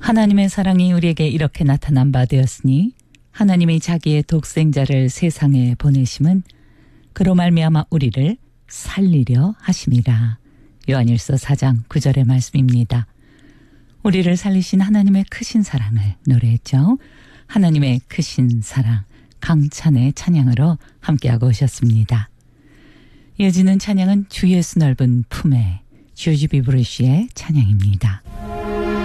하나님의 사랑이 우리에게 이렇게 나타난 바 되었으니 하나님이 자기의 독생자를 세상에 보내심은 그로 말미암아 우리를 살리려 하심이라. 요한일서 4장 9절의 말씀입니다. 우리를 살리신 하나님의 크신 사랑을 노래했죠. 하나님의 크신 사랑, 강찬의 찬양으로 함께하고 오셨습니다. 이어지는 찬양은 주 예수 넓은 품에, 조지 비브리쉬의 찬양입니다.